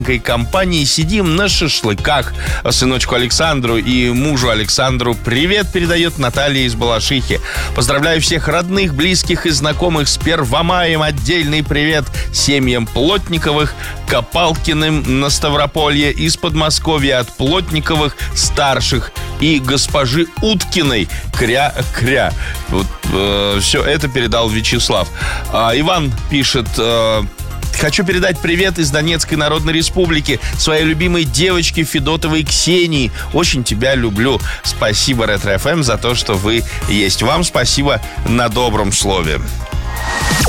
компании сидим на шашлыках. Сыночку Александру и мужу Александру привет передает Наталья из Балашихи. Поздравляю всех родных, близких и знакомых с Первомаем. Отдельный привет семьям Плотниковых, Копалкиным на Ставрополье, из Подмосковья от Плотниковых старших и госпожи Уткиной. Кря-кря. Вот, все это передал Вячеслав. Иван пишет... Хочу передать привет из Донецкой Народной Республики своей любимой девочке Федотовой Ксении. Очень тебя люблю. Спасибо, Ретро ФМ, за то, что вы есть. Вам спасибо на добром слове.